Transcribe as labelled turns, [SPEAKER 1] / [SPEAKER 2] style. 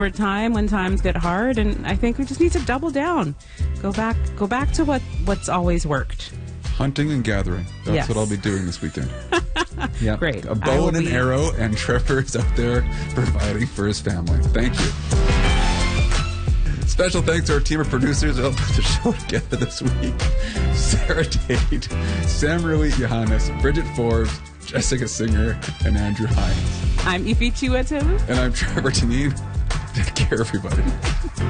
[SPEAKER 1] For time when times get hard, and I think we just need to double down. Go back to what's always worked.
[SPEAKER 2] Hunting and gathering. That's
[SPEAKER 1] Yes.
[SPEAKER 2] what I'll be doing this weekend. Yeah,
[SPEAKER 1] Great.
[SPEAKER 2] A bow and an arrow, and Trevor is out there providing for his family. Thank you. Special thanks to our team of producers that helped put the show together this week. Sarah Tate, Sam Rui Johannes, Bridget Forbes, Jessica Singer, and Andrew Hines.
[SPEAKER 1] I'm Ify Chiwetel.
[SPEAKER 2] And I'm Trevor Tanine. Take care, everybody.